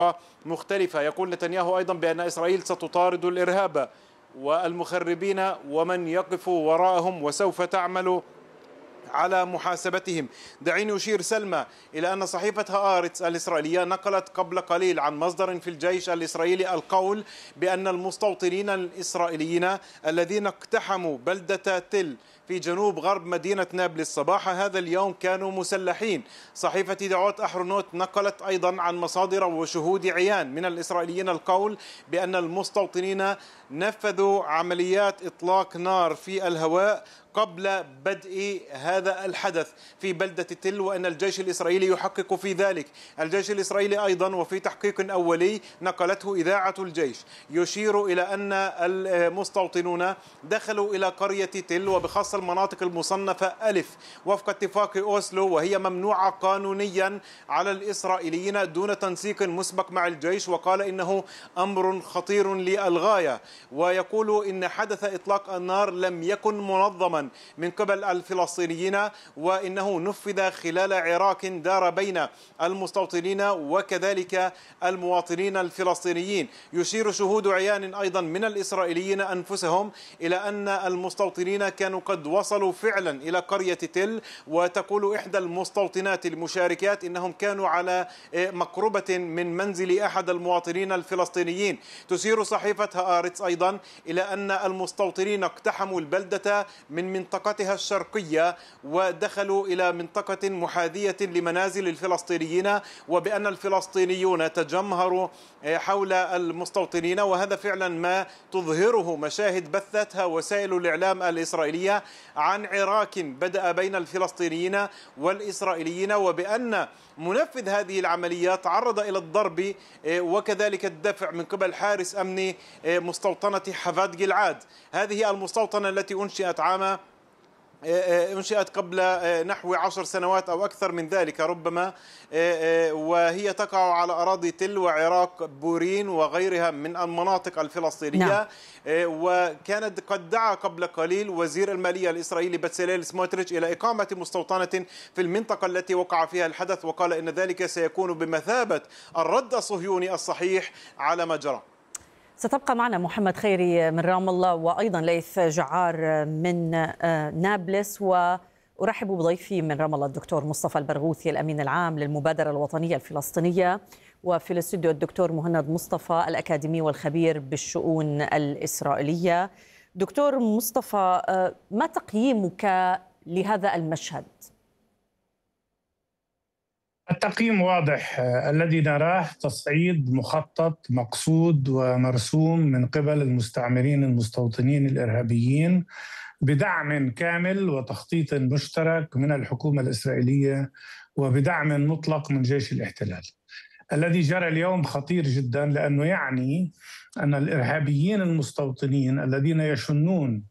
مختلفة. يقول نتنياهو أيضا بأن إسرائيل ستطارد الإرهاب والمخربين ومن يقف وراءهم وسوف تعمل على محاسبتهم. دعيني أشير سلمى إلى أن صحيفة هآرتس الإسرائيلية نقلت قبل قليل عن مصدر في الجيش الإسرائيلي القول بأن المستوطنين الإسرائيليين الذين اقتحموا بلدة تل في جنوب غرب مدينة نابلس صباح هذا اليوم كانوا مسلحين. صحيفة يدعوت أحرونوت نقلت أيضا عن مصادر وشهود عيان من الإسرائيليين القول بأن المستوطنين نفذوا عمليات إطلاق نار في الهواء قبل بدء هذا الحدث في بلدة تل، وأن الجيش الإسرائيلي يحقق في ذلك. الجيش الإسرائيلي أيضا وفي تحقيق أولي نقلته إذاعة الجيش يشير إلى أن المستوطنون دخلوا إلى قرية تل وبخاصة المناطق المصنفة ألف وفق اتفاق أوسلو، وهي ممنوعة قانونيا على الإسرائيليين دون تنسيق مسبق مع الجيش، وقال إنه أمر خطير للغاية. ويقول إن حدث إطلاق النار لم يكن منظما من قبل الفلسطينيين، وإنه نفذ خلال عراك دار بين المستوطنين وكذلك المواطنين الفلسطينيين. يشير شهود عيان أيضا من الإسرائيليين أنفسهم إلى أن المستوطنين كانوا قد وصلوا فعلا إلى قرية تل، وتقول إحدى المستوطنات المشاركات إنهم كانوا على مقربة من منزل أحد المواطنين الفلسطينيين. تشير صحيفة هآرتس أيضا إلى أن المستوطنين اقتحموا البلدة من منطقتها الشرقية ودخلوا إلى منطقة محاذية لمنازل الفلسطينيين، وبأن الفلسطينيون تجمهروا حول المستوطنين، وهذا فعلا ما تظهره مشاهد بثتها وسائل الإعلام الإسرائيلية عن عراك بدأ بين الفلسطينيين والإسرائيليين، وبأن منفذ هذه العمليات تعرض إلى الضرب وكذلك الدفع من قبل حارس أمني مستوطنة حفاد جلعاد. هذه المستوطنة التي أنشئت قبل نحو 10 سنوات أو أكثر من ذلك ربما، وهي تقع على أراضي تل وعراق بورين وغيرها من المناطق الفلسطينية. نعم. وكانت قد دعا قبل قليل وزير المالية الإسرائيلي بتسليل سموتريتش إلى إقامة مستوطنة في المنطقة التي وقع فيها الحدث، وقال إن ذلك سيكون بمثابة الرد الصهيوني الصحيح على ما جرى. ستبقى معنا محمد خيري من رام الله وأيضا ليث جعار من نابلس، وأرحب بضيفي من رام الله الدكتور مصطفى البرغوثي الأمين العام للمبادرة الوطنية الفلسطينية، وفي الاستوديو الدكتور مهند مصطفى الأكاديمي والخبير بالشؤون الإسرائيلية. دكتور مصطفى، ما تقييمك لهذا المشهد؟ التقييم واضح، الذي نراه تصعيد مخطط مقصود ومرسوم من قبل المستعمرين المستوطنين الإرهابيين بدعم كامل وتخطيط مشترك من الحكومة الإسرائيلية وبدعم مطلق من جيش الاحتلال. الذي جرى اليوم خطير جدا، لأنه يعني أن الإرهابيين المستوطنين الذين يشنون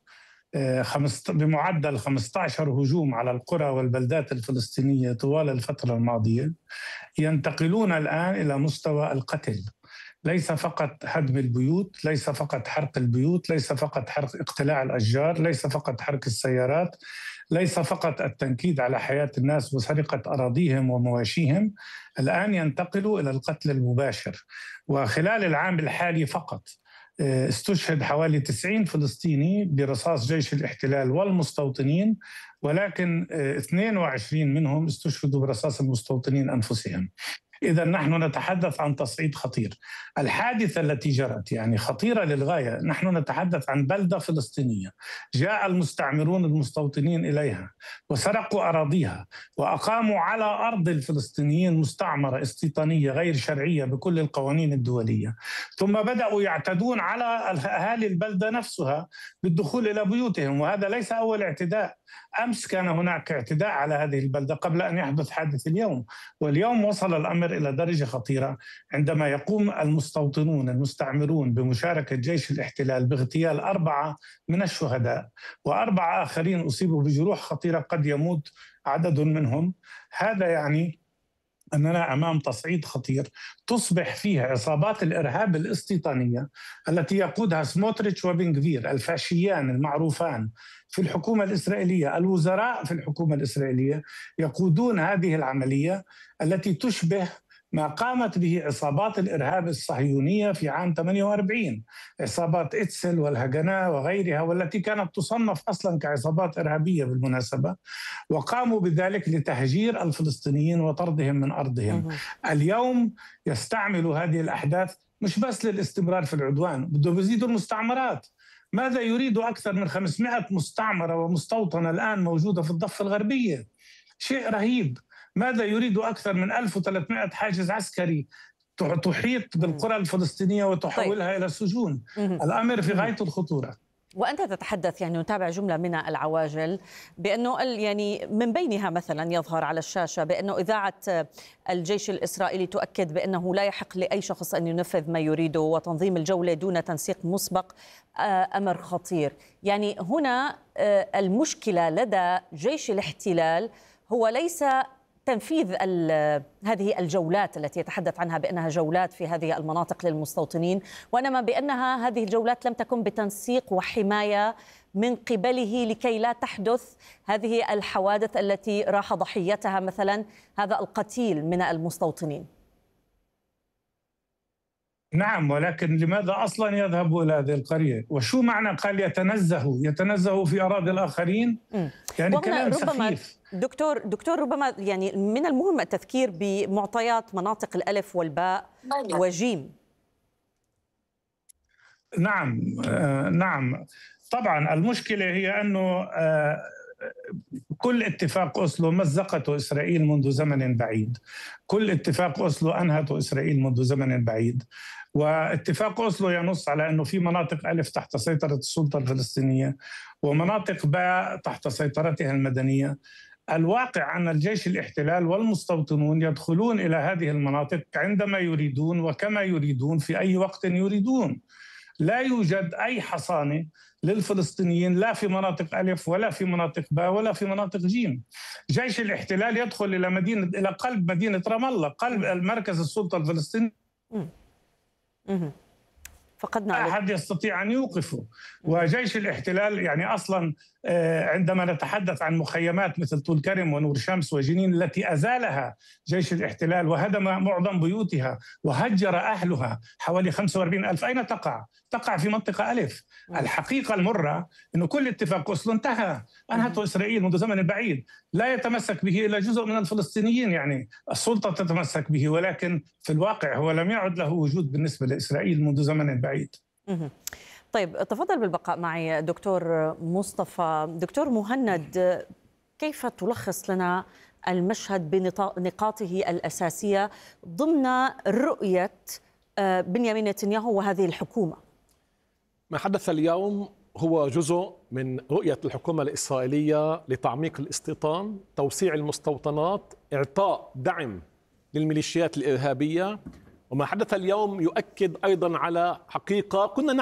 بمعدل 15 هجوم على القرى والبلدات الفلسطينية طوال الفترة الماضية ينتقلون الآن إلى مستوى القتل. ليس فقط هدم البيوت، ليس فقط حرق البيوت، ليس فقط حرق اقتلاع الأشجار، ليس فقط حرق السيارات، ليس فقط التنكيد على حياة الناس وسرقة أراضيهم ومواشيهم، الآن ينتقلوا إلى القتل المباشر. وخلال العام الحالي فقط استشهد حوالي 90 فلسطيني برصاص جيش الاحتلال والمستوطنين، ولكن 22 منهم استشهدوا برصاص المستوطنين أنفسهم. إذا نحن نتحدث عن تصعيد خطير. الحادثة التي جرت يعني خطيرة للغاية. نحن نتحدث عن بلدة فلسطينية جاء المستعمرون المستوطنين إليها وسرقوا أراضيها وأقاموا على أرض الفلسطينيين مستعمرة استيطانية غير شرعية بكل القوانين الدولية، ثم بدأوا يعتدون على أهالي البلدة نفسها بالدخول إلى بيوتهم. وهذا ليس أول اعتداء. أمس كان هناك اعتداء على هذه البلدة قبل أن يحدث حادث اليوم، واليوم وصل الأمر إلى درجة خطيرة عندما يقوم المستوطنون المستعمرون بمشاركة جيش الاحتلال باغتيال 4 من الشهداء و4 آخرين أصيبوا بجروح خطيرة قد يموت عدد منهم. هذا يعني أننا أمام تصعيد خطير تصبح فيه عصابات الإرهاب الاستيطانية التي يقودها سموتريتش وبن غفير، الفاشيان المعروفان في الحكومة الإسرائيلية، الوزراء في الحكومة الإسرائيلية، يقودون هذه العملية التي تشبه ما قامت به عصابات الإرهاب الصهيونية في عام 48، عصابات إتسل والهجناء وغيرها، والتي كانت تصنف أصلا كعصابات إرهابية بالمناسبة، وقاموا بذلك لتهجير الفلسطينيين وطردهم من أرضهم. اليوم يستعمل هذه الأحداث مش بس للاستمرار في العدوان، بده يزيدوا المستعمرات. ماذا يريد أكثر من 500 مستعمرة ومستوطنة الآن موجودة في الضفة الغربية؟ شيء رهيب. ماذا يريد أكثر من 1300 حاجز عسكري تحيط بالقرى الفلسطينية وتحولها إلى سجون؟ الأمر في غاية الخطورة. وأنت تتحدث، يعني نتابع جملة من العواجل بأنه يعني من بينها مثلا يظهر على الشاشة بأنه إذاعة الجيش الإسرائيلي تؤكد بأنه لا يحق لأي شخص أن ينفذ ما يريده، وتنظيم الجولة دون تنسيق مسبق أمر خطير. يعني هنا المشكلة لدى جيش الاحتلال هو ليس تنفيذ هذه الجولات التي يتحدث عنها بأنها جولات في هذه المناطق للمستوطنين، وإنما بأنها هذه الجولات لم تكن بتنسيق وحماية من قبله لكي لا تحدث هذه الحوادث التي راح ضحيتها مثلا هذا القتيل من المستوطنين. نعم، ولكن لماذا أصلا يذهبوا إلى هذه القرية؟ وشو معنى قال يتنزهوا في أراضي الآخرين؟ يعني كلام سخيف. دكتور ربما يعني من المهم التذكير بمعطيات مناطق الألف والباء وجيم. نعم طبعا المشكلة هي أنه كل اتفاق أوسلو مزقته إسرائيل منذ زمن بعيد، كل اتفاق أوسلو أنهته إسرائيل منذ زمن بعيد. واتفاق أوسلو ينص على أنه في مناطق ألف تحت سيطرة السلطة الفلسطينية ومناطق باء تحت سيطرتها المدنية. الواقع أن الجيش الاحتلال والمستوطنون يدخلون إلى هذه المناطق عندما يريدون وكما يريدون في أي وقت يريدون. لا يوجد أي حصانة للفلسطينيين لا في مناطق ألف ولا في مناطق باء ولا في مناطق جيم. جيش الاحتلال يدخل إلى قلب مدينة رام الله، قلب المركز السلطة الفلسطينية. فقدنا لا أحد يستطيع أن يوقفه. وجيش الاحتلال يعني أصلا عندما نتحدث عن مخيمات مثل طول كرم ونور شمس وجنين التي أزالها جيش الاحتلال وهدم معظم بيوتها وهجر أهلها حوالي 45,000، أين تقع؟ تقع في منطقة ألف. الحقيقة المرة أنه كل اتفاق أوسلو انتهى، أنهته إسرائيل منذ زمن بعيد، لا يتمسك به إلا جزء من الفلسطينيين، يعني السلطة تتمسك به، ولكن في الواقع هو لم يعد له وجود بالنسبة لإسرائيل منذ زمن بعيد. طيب تفضل بالبقاء معي دكتور مصطفى. دكتور مهند، كيف تلخص لنا المشهد بنقاطه الأساسية ضمن رؤية بنيامين نتنياهو وهذه الحكومة؟ ما حدث اليوم هو جزء من رؤية الحكومة الإسرائيلية لتعميق الاستيطان، توسيع المستوطنات، إعطاء دعم للميليشيات الإرهابية. وما حدث اليوم يؤكد أيضا على حقيقة كنا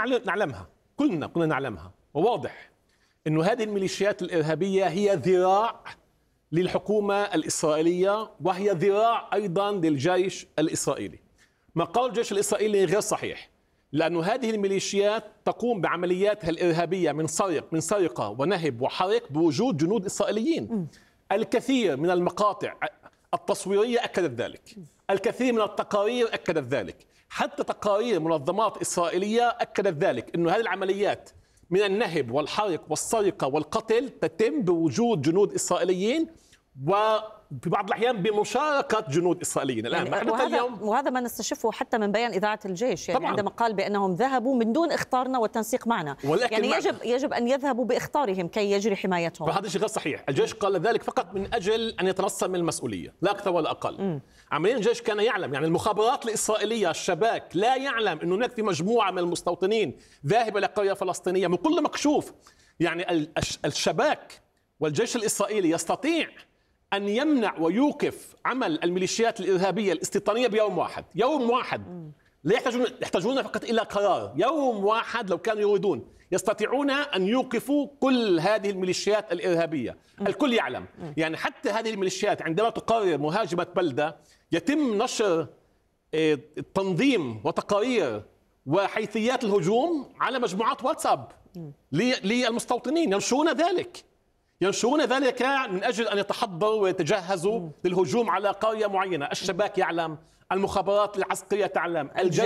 نعلمها وواضح أنه هذه الميليشيات الإرهابية هي ذراع للحكومة الإسرائيلية وهي ذراع أيضا للجيش الإسرائيلي. ما قال الجيش الإسرائيلي غير صحيح، لأن هذه الميليشيات تقوم بعملياتها الإرهابية من سرقة ونهب وحرق بوجود جنود إسرائيليين. الكثير من المقاطع التصويرية أكدت ذلك، الكثير من التقارير أكدت ذلك، حتى تقارير منظمات إسرائيلية أكدت ذلك، أن هذه العمليات من النهب والحرق والسرقة والقتل تتم بوجود جنود إسرائيليين وفي بعض الأحيان بمشاركة جنود إسرائيليين. الآن يعني وهذا ما نستشفه حتى من بيان إذاعة الجيش، يعني طبعاً. عندما قال بأنهم ذهبوا من دون إخطارنا والتنسيق معنا، يعني يجب أن يذهبوا بإخطارهم كي يجري حمايتهم. وهذا شيء غير صحيح. الجيش قال ذلك فقط من أجل أن يتنصل من المسؤولية، لا أكثر ولا أقل. عمليا الجيش كان يعلم، يعني المخابرات الإسرائيلية الشباك لا يعلم أنه هناك في مجموعة من المستوطنين ذاهبة إلى قرية فلسطينية من كل مكشوف. يعني الشباك والجيش الإسرائيلي يستطيع أن يمنع ويوقف عمل الميليشيات الإرهابية الاستيطانية بيوم واحد. يوم واحد لا يحتاجون فقط إلى قرار، يوم واحد لو كانوا يريدون يستطيعون أن يوقفوا كل هذه الميليشيات الإرهابية. الكل يعلم، يعني حتى هذه الميليشيات عندما تقرر مهاجمة بلدة يتم نشر تنظيم وتقارير وحيثيات الهجوم على مجموعات واتساب للمستوطنين، ينشرون ذلك من أجل أن يتحضروا ويتجهزوا للهجوم على قرية معينة. الشباك يعلم، المخابرات العسكرية تعلم، الجيش